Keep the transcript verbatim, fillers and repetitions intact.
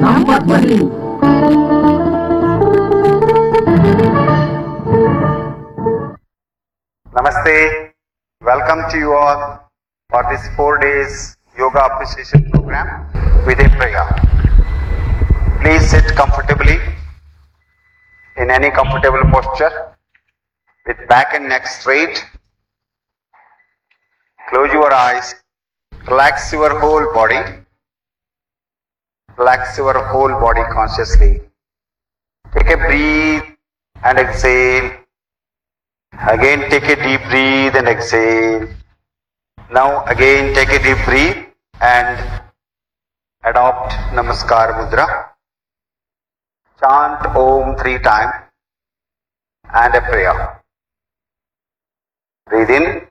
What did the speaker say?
Sampatvali. Namaste. Welcome to you all for this four days yoga appreciation program with a prayer. Please sit comfortably in any comfortable posture with back and neck straight. Close your eyes. Relax your whole body. Relax your whole body consciously. Take a breath and exhale. Again take a deep breath and exhale. Now again take a deep breath and adopt Namaskar Mudra. Chant Om three times and a prayer. Breathe in.